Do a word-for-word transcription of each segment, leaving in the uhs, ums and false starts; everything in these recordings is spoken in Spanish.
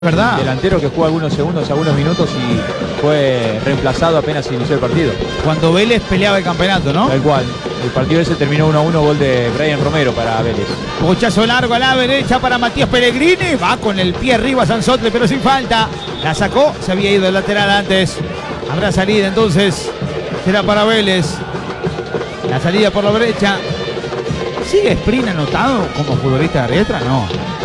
¿Verdad? Delantero que jugó algunos segundos, algunos minutos y fue reemplazado apenas inició el partido. Cuando Vélez peleaba el campeonato, ¿no? Tal cual. El partido ese terminó uno a uno, gol de Brian Romero para Vélez. Bochazo largo a la derecha para Matías Pellegrini. Va con el pie arriba Sansotle, pero sin falta. La sacó, se había ido el lateral antes. Habrá salida entonces. Será para Vélez. La salida por la derecha. ¿Sigue Sprint anotado como futbolista de Riestra? No.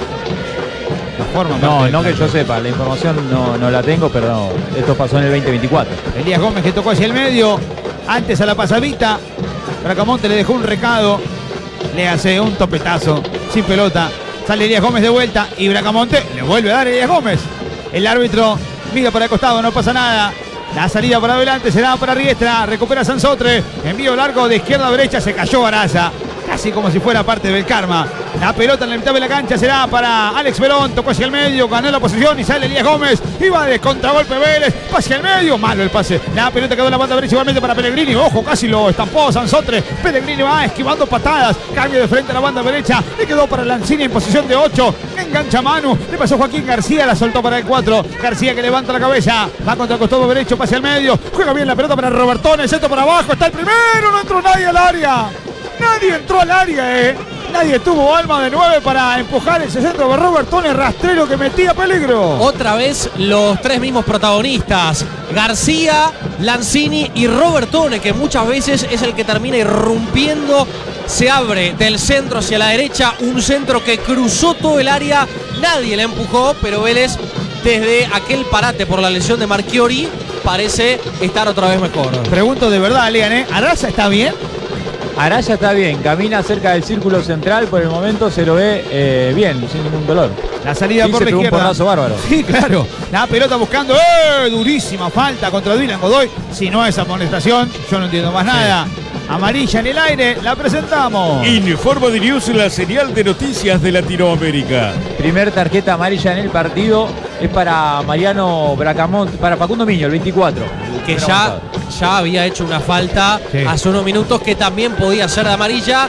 La forma no, no que yo sepa, la información no, no la tengo, pero esto pasó en el veinte veinticuatro. Elías Gómez que tocó hacia el medio, antes a la pasadita. Bracamonte le dejó un recado, le hace un topetazo, sin pelota. Sale Elías Gómez de vuelta y Bracamonte le vuelve a dar a Elías Gómez. El árbitro mira para el costado, no pasa nada. La salida para adelante será para Riestra, recupera Sansotre, envío largo de izquierda a derecha, se cayó Araza. Casi como si fuera parte del karma. La pelota en la mitad de la cancha será para Alex Verón. Tocó hacia el medio, ganó la posición y sale Elías Gómez. Iba de contragolpe Vélez. Va hacia el medio. Malo el pase. La pelota quedó en la banda derecha igualmente para Pellegrini. Ojo, casi lo estampó Sansotre. Pellegrini va esquivando patadas. Cambio de frente a la banda derecha. Le quedó para Lanzini en posición de ocho. Engancha Manu. Le pasó Joaquín García. La soltó para el cuatro. García que levanta la cabeza. Va contra el costado derecho. Pase al medio. Juega bien la pelota para Robertone. Centro para abajo. Está el primero. No entró nadie al área. Nadie entró al área, eh. Nadie tuvo alma de nueve para empujar ese centro de Robertone, rastrero que metía peligro. Otra vez los tres mismos protagonistas, García, Lanzini y Robertone, que muchas veces es el que termina irrumpiendo. Se abre del centro hacia la derecha, un centro que cruzó todo el área. Nadie le empujó, pero Vélez, desde aquel parate por la lesión de Marchiori, parece estar otra vez mejor. Pregunto de verdad, Lean, ¿eh? ¿Araza está bien? Araya está bien, camina cerca del círculo central, por el momento se lo ve eh, bien, sin ningún dolor. La salida sí, por la izquierda. Un porrazo bárbaro. Sí, claro. La pelota buscando, ¡eh! Durísima falta contra Dylan Godoy. Si no es amonestación, yo no entiendo más nada. Sí. Amarilla en el aire, la presentamos. Informa de News, la señal de noticias de Latinoamérica. Primer tarjeta amarilla en el partido es para Mariano Bracamonte, para Facundo Miño, el veinticuatro. Que ya, ya había hecho una falta sí. hace unos minutos que también podía ser de amarilla.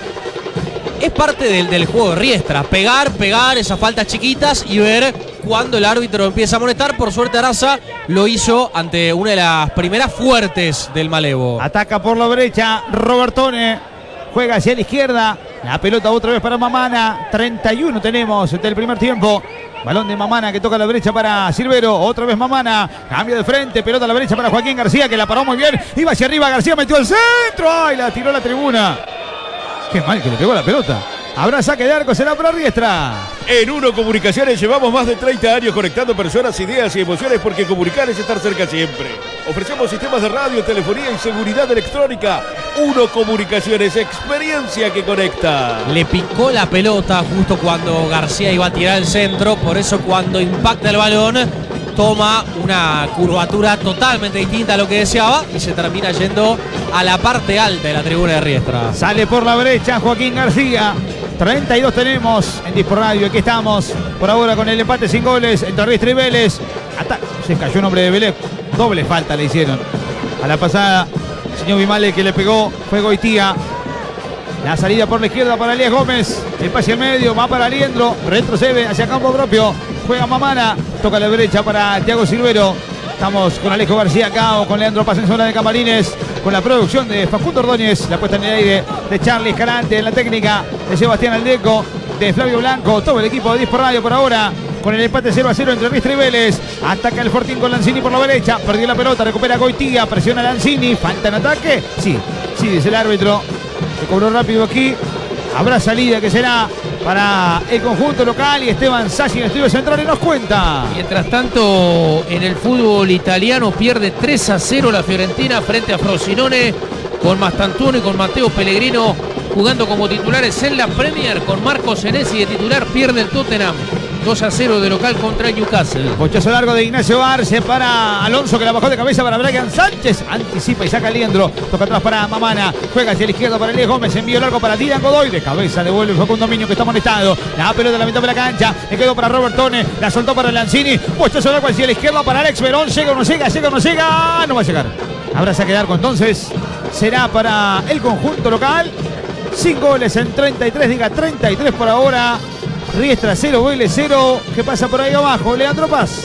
Es parte del, del juego de Riestra. Pegar, pegar esas faltas chiquitas y ver cuándo el árbitro empieza a molestar. Por suerte Araza lo hizo ante una de las primeras fuertes del Malevo. Ataca por la derecha Robertone. Juega hacia la izquierda. La pelota otra vez para Mamana. treinta y uno tenemos del primer tiempo. Balón de Mamana que toca a la derecha para Silvero. Otra vez Mamana. Cambio de frente. Pelota a la derecha para Joaquín García que la paró muy bien. Iba hacia arriba. García metió el centro. ¡Ay! La tiró a la tribuna. Qué mal que le pegó la pelota. Habrá saque de arco. Será para Riestra. En Uno Comunicaciones llevamos más de treinta años conectando personas, ideas y emociones porque comunicar es estar cerca siempre. Ofrecemos sistemas de radio, telefonía y seguridad electrónica. Uno Comunicaciones, experiencia que conecta. Le picó la pelota justo cuando García iba a tirar el centro, por eso cuando impacta el balón toma una curvatura totalmente distinta a lo que deseaba y se termina yendo a la parte alta de la tribuna de Riestra. Sale por la derecha Joaquín García. treinta y dos tenemos en Dispo Radio. Aquí estamos por ahora con el empate sin goles entre Riestra y Vélez. Hasta se cayó un hombre de Vélez. Doble falta le hicieron. A la pasada, el señor Vimale que le pegó fue Goitía. La salida por la izquierda para Elías Gómez. El pase al medio, va para Aliendro. Retrocede hacia campo propio. Juega Mamana. Toca a la derecha para Thiago Silvero. Estamos con Alejo García acá o con Leandro Paz en zona de camarines. Con la producción de Facundo Ordóñez. La puesta en el aire de Charlie Escalante en la técnica de Sebastián Aldeco. De Flavio Blanco. Todo el equipo de Dispo Radio por ahora. Con el empate cero a cero entre Riestra y Vélez. Ataca el Fortín con Lanzini por la derecha. Perdió la pelota, recupera Goitía. Presiona Lanzini. Falta en ataque. Sí, sí, dice el árbitro. Se cobró rápido aquí. Habrá salida que será para el conjunto local y Esteban Sassi en el estudio central y nos cuenta. Mientras tanto, en el fútbol italiano pierde tres a cero la Fiorentina frente a Frosinone con Mastantuono y con Matteo Pellegrino jugando como titulares en la Premier. Con Marco Senesi de titular pierde el Tottenham. dos a cero de local contra Newcastle. Bochazo largo de Ignacio Arce para Alonso que la bajó de cabeza para Brian Sánchez. Anticipa y saca Aliendro. Toca atrás para Mamana. Juega hacia la izquierda para Elías Gómez. Envío largo para Dylan Godoy. De cabeza devuelve el Facundo Miño que está molestado. La pelota en la mitad de la cancha. Le quedó para Robertone. La soltó para Lanzini. Bochazo largo hacia la izquierda para Alex Verón. Llega o no llega, llega o no llega. No va a llegar. Habrá saque de arco entonces. Será para el conjunto local. Sin goles en treinta y tres. Diga treinta y tres por ahora. Riestra cero, Vélez cero. ¿Qué pasa por ahí abajo? Leandro Paz.